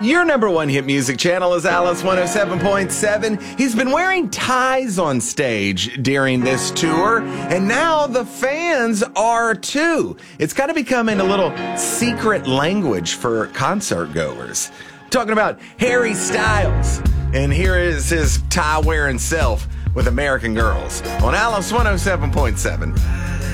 Your number one hit music channel is Alice 107.7. He's been wearing ties on stage during this tour, and now the fans are too. It's kind of becoming a little secret language for concert goers. Talking about Harry Styles, and here is his tie-wearing self with American Girls on Alice 107.7.